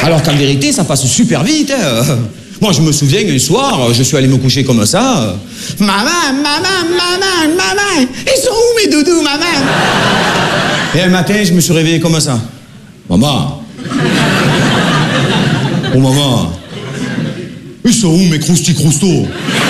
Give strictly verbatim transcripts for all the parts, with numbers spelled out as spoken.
Alors qu'en vérité, ça passe super vite. Hein. Moi, je me souviens, un soir, je suis allé me coucher comme ça. Maman, maman, maman, maman, ils sont où mes doudous, maman? Et un matin, je me suis réveillé comme ça. Maman. Oh, maman. Ils sont où mes crousti-croustos?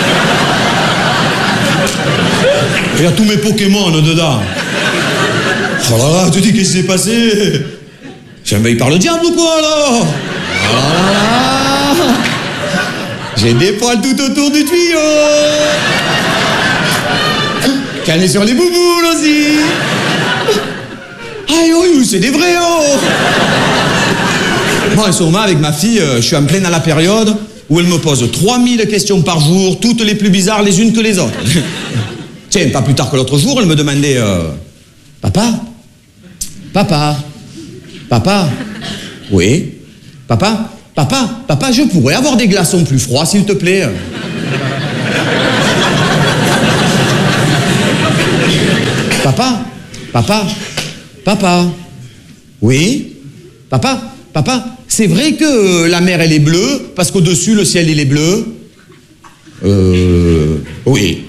Il y a tous mes Pokémon dedans. Oh là là, tu dis qu'est-ce qui s'est passé? J'ai envahi par le diable ou quoi, là? Oh là là. J'ai des poils tout autour du tuyau. Calé sur les bouboules aussi. Aïe, oui, c'est des vrais, oh. Moi, sûrement, avec ma fille, je suis en pleine dans la période où elle me pose trois mille questions par jour, toutes les plus bizarres les unes que les autres. Tiens, pas plus tard que l'autre jour, elle me demandait euh, Papa? Papa? Papa? Oui? Papa? Papa? Papa, je pourrais avoir des glaçons plus froids, s'il te plaît? Papa? Papa? Papa? Oui? Papa? Papa? C'est vrai que la mer, elle est bleue, parce qu'au-dessus, le ciel, il est bleu? Euh... Oui.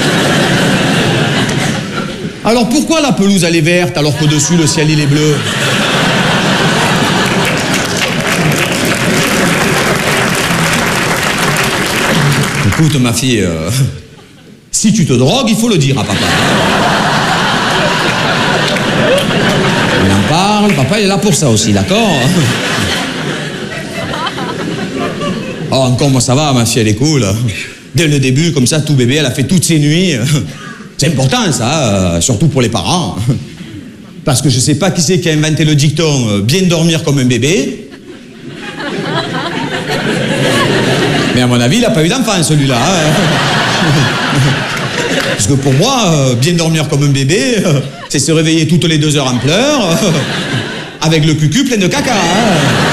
Alors pourquoi la pelouse, elle est verte, alors qu'au-dessus, le ciel, il est bleu? Écoute, ma fille, euh, si tu te drogues, il faut le dire à papa. On en parle, papa, il est là pour ça aussi, d'accord? Oh, encore, moi, ça va, ma fille, elle est cool. Dès le début, comme ça, tout bébé, elle a fait toutes ses nuits. C'est important, ça, euh, surtout pour les parents. Parce que je sais pas qui c'est qui a inventé le dicton euh, « bien dormir comme un bébé ». Mais à mon avis, il n'a pas eu d'enfant, celui-là. Hein. Parce que pour moi, euh, bien dormir comme un bébé, euh, c'est se réveiller toutes les deux heures en pleurs, euh, avec le cucu plein de caca. Hein.